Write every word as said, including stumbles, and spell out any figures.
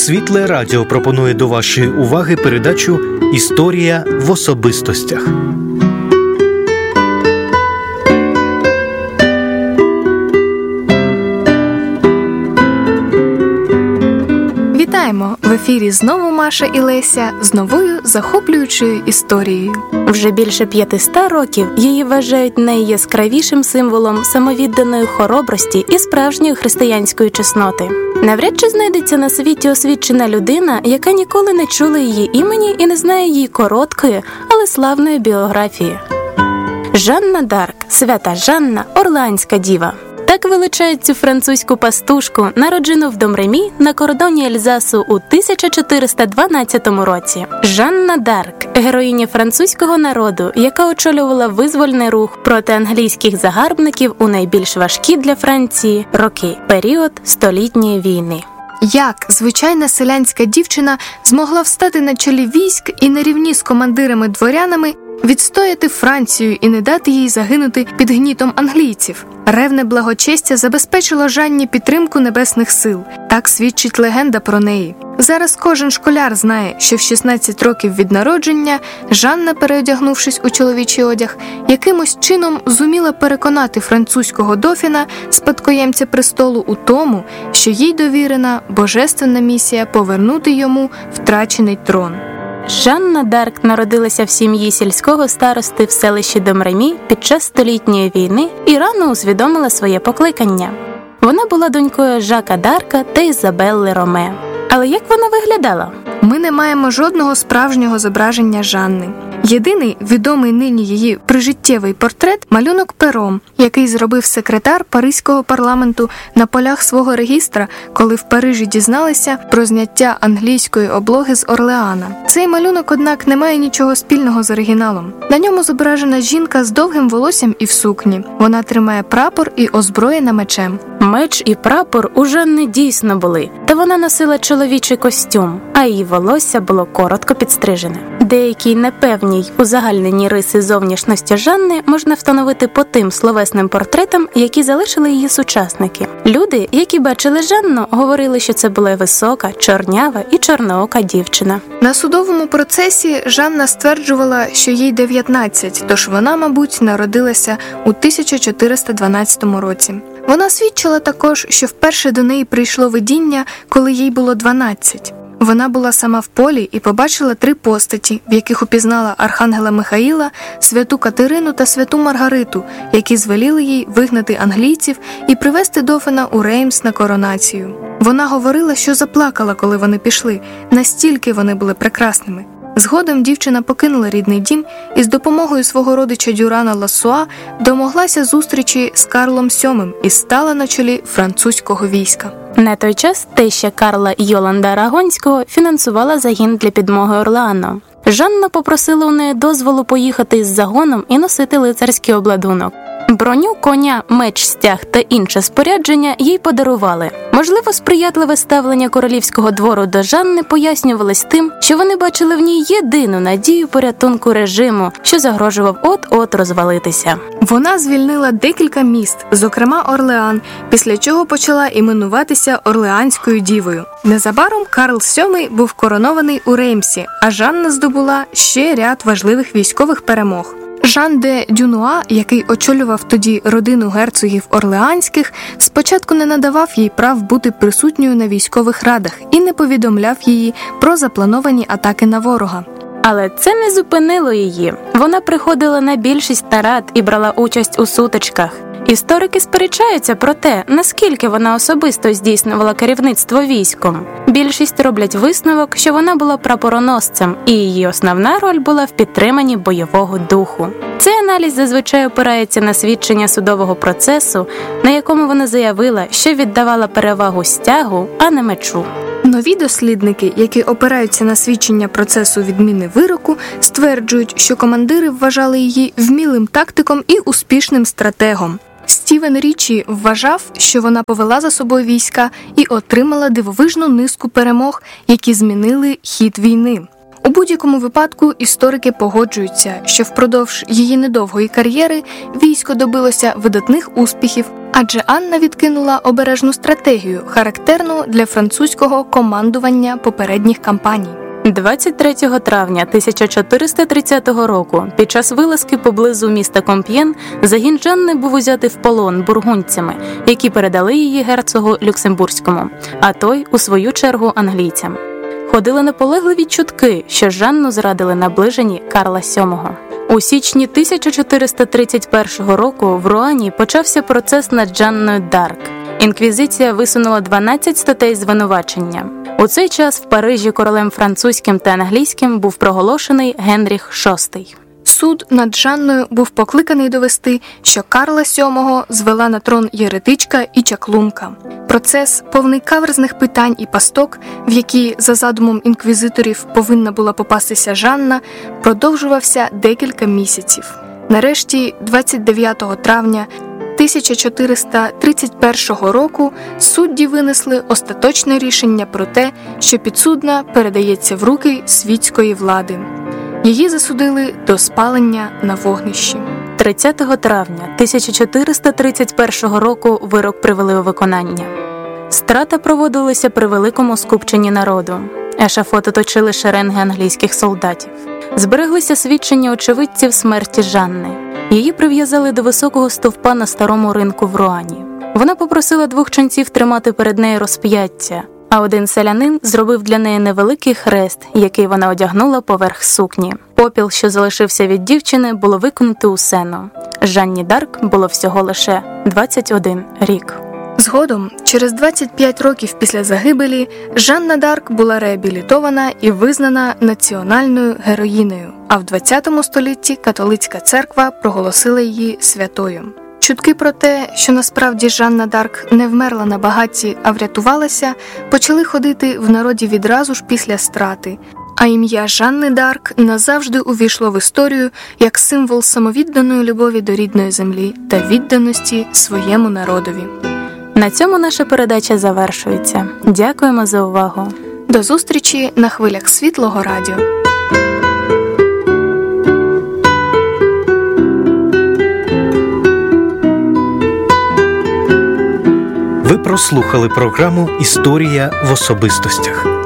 Світле Радіо пропонує до вашої уваги передачу «Історія в особистостях». Вітаємо! В ефірі знову Маша і Леся з новою захоплюючою історією. Вже більше п'ятисот років її вважають найяскравішим символом самовідданої хоробрості і справжньої християнської чесноти. Навряд чи знайдеться на світі освічена людина, яка ніколи не чула її імені і не знає її короткої, але славної біографії. Жанна д'Арк, свята Жанна, Орлеанська діва. Так величають цю французьку пастушку, народжену в Домремі на кордоні Ельзасу у тисяча чотириста дванадцятому році. Жанна д'Арк – героїня французького народу, яка очолювала визвольний рух проти англійських загарбників у найбільш важкі для Франції роки – період Столітньої війни. Як звичайна селянська дівчина змогла встати на чолі військ і на рівні з командирами-дворянами відстояти Францію і не дати їй загинути під гнітом англійців? Ревне благочестя забезпечило Жанні підтримку небесних сил. Так свідчить легенда про неї. Зараз кожен школяр знає, що в шістнадцять років від народження Жанна, переодягнувшись у чоловічий одяг, якимось чином зуміла переконати французького дофіна, спадкоємця престолу, у тому, що їй довірена божественна місія повернути йому втрачений трон. Жанна д'Арк народилася в сім'ї сільського старости в селищі Домремі під час Столітньої війни і рано усвідомила своє покликання. Вона була донькою Жака д'Арка та Ізабелли Роме. Але як вона виглядала? Ми не маємо жодного справжнього зображення Жанни. Єдиний відомий нині її прижиттєвий портрет – малюнок пером, який зробив секретар Паризького парламенту на полях свого регістра, коли в Парижі дізналися про зняття англійської облоги з Орлеана. Цей малюнок, однак, не має нічого спільного з оригіналом. На ньому зображена жінка з довгим волоссям і в сукні. Вона тримає прапор і озброєна мечем. Меч і прапор у Жанни дійсно були, та вона носила чоловічий костюм, а її волосся було коротко підстрижене. Деякі непевні й узагальнені риси зовнішності Жанни можна встановити по тим словесним портретам, які залишили її сучасники. Люди, які бачили Жанну, говорили, що це була висока, чорнява і чорноока дівчина. На судовому процесі Жанна стверджувала, що їй дев'ятнадцять, тож вона, мабуть, народилася у тисяча чотириста дванадцятому році. Вона свідчила також, що вперше до неї прийшло видіння, коли їй було дванадцять. Вона була сама в полі і побачила три постаті, в яких упізнала архангела Михаїла, святу Катерину та святу Маргариту, які звеліли їй вигнати англійців і привезти дофіна у Реймс на коронацію. Вона говорила, що заплакала, коли вони пішли, настільки вони були прекрасними. Згодом дівчина покинула рідний дім і з допомогою свого родича Дюрана Лассуа домоглася зустрічі з Карлом сьомим і стала на чолі французького війська. На той час теща Карла Йоланда Арагонського фінансувала загін для підмоги Орлеану. Жанна попросила у неї дозволу поїхати із загоном і носити лицарський обладунок. Броню, коня, меч, стяг та інше спорядження їй подарували. Можливо, сприятливе ставлення королівського двору до Жанни пояснювалось тим, що вони бачили в ній єдину надію порятунку режиму, що загрожував от-от розвалитися. Вона звільнила декілька міст, зокрема Орлеан, після чого почала іменуватися Орлеанською дівою. Незабаром Карл сьомий був коронований у Реймсі, а Жанна здобула ще ряд важливих військових перемог. Жан де Дюнуа, який очолював тоді родину герцогів Орлеанських, спочатку не надавав їй прав бути присутньою на військових радах і не повідомляв її про заплановані атаки на ворога. Але це не зупинило її. Вона приходила на більшість нарад і брала участь у сутичках. Історики сперечаються про те, наскільки вона особисто здійснювала керівництво військом. Більшість роблять висновок, що вона була прапороносцем, і її основна роль була в підтриманні бойового духу. Цей аналіз зазвичай опирається на свідчення судового процесу, на якому вона заявила, що віддавала перевагу стягу, а не мечу. Нові дослідники, які опираються на свідчення процесу відміни вироку, стверджують, що командири вважали її вмілим тактиком і успішним стратегом. Стівен Річі вважав, що вона повела за собою війська і отримала дивовижну низку перемог, які змінили хід війни. У будь-якому випадку історики погоджуються, що впродовж її недовгої кар'єри військо добилося видатних успіхів, Адже Анна відкинула обережну стратегію, характерну для французького командування попередніх кампаній. двадцять третього травня тисяча чотириста тридцятого року під час вилазки поблизу міста Комп'єн загін Жанни був узятий в полон бургундцями, які передали її герцогу Люксембурзькому, а той, у свою чергу, англійцям. Ходили наполегливі чутки, що Жанну зрадили наближені Карла сьомого. У січні тисяча чотириста тридцять першого року в Руані почався процес над Жанною д'Арк. Інквізиція висунула дванадцять статей звинувачення. У цей час в Парижі королем французьким та англійським був проголошений Генріх шостий. Суд над Жанною був покликаний довести, що Карла сьомого звела на трон єретичка і чаклунка. Процес, повний каверзних питань і пасток, в які, за задумом інквізиторів, повинна була попастися Жанна, продовжувався декілька місяців. Нарешті, двадцять дев'ятого травня тисяча чотириста тридцять першого року судді винесли остаточне рішення про те, що підсудна передається в руки світської влади. Її засудили до спалення на вогнищі. тридцятого травня тисяча чотириста тридцять першого року вирок привели у виконання. Страта проводилася при великому скупченні народу. Ешафот оточили шеренги англійських солдатів. Збереглися свідчення очевидців смерті Жанни. Її прив'язали до високого стовпа на старому ринку в Руані. Вона попросила двох ченців тримати перед нею розп'яття, а один селянин зробив для неї невеликий хрест, який вона одягнула поверх сукні. Попіл, що залишився від дівчини, було викинуто у сено. Жанні д'Арк було всього лише двадцять один рік. Згодом, через двадцять п'ять років після загибелі, Жанна д'Арк була реабілітована і визнана національною героїнею, а в двадцятому столітті католицька церква проголосила її святою. Чутки про те, що насправді Жанна д'Арк не вмерла на багатті, а врятувалася, почали ходити в народі відразу ж після страти, а ім'я Жанни д'Арк назавжди увійшло в історію як символ самовідданої любові до рідної землі та відданості своєму народові. На цьому наша передача завершується. Дякуємо за увагу. До зустрічі на хвилях Світлого радіо. Ви прослухали програму «Історія в особистостях».